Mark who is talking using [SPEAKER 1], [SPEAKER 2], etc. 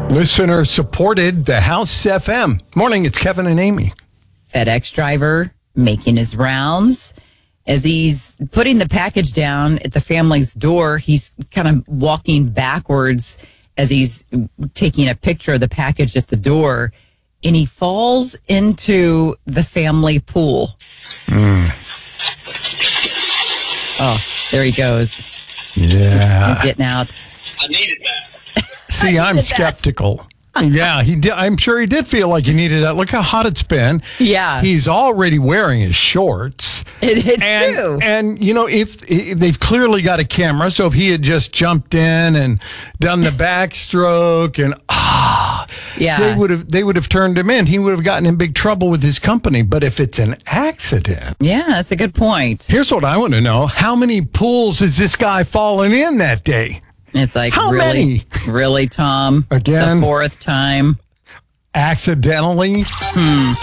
[SPEAKER 1] Listener supported the House FM. Morning, it's Kevin and Amy.
[SPEAKER 2] FedEx driver making his rounds. As he's putting the package down at the family's door, he's kind of walking backwards as he's taking a picture of the package at the door, and he falls into the family pool. Oh, there he goes.
[SPEAKER 1] Yeah.
[SPEAKER 2] He's getting out.
[SPEAKER 3] I needed that.
[SPEAKER 1] See, I'm skeptical. Yeah, he did. I'm sure he did feel like he needed that. Look how hot it's been.
[SPEAKER 2] Yeah.
[SPEAKER 1] He's already wearing his shorts.
[SPEAKER 2] It's true.
[SPEAKER 1] And, you know, if they've clearly got a camera, so if he had just jumped in and done the backstroke and,
[SPEAKER 2] Yeah.
[SPEAKER 1] they would have turned him in. He would have gotten in big trouble with his company. But if it's an accident.
[SPEAKER 2] Yeah, that's a good point.
[SPEAKER 1] Here's what I want to know. How many pools has this guy fallen in that day?
[SPEAKER 2] It's like,
[SPEAKER 1] How
[SPEAKER 2] really,
[SPEAKER 1] many?
[SPEAKER 2] Really, Tom?
[SPEAKER 1] Again?
[SPEAKER 2] The fourth time.
[SPEAKER 1] Accidentally?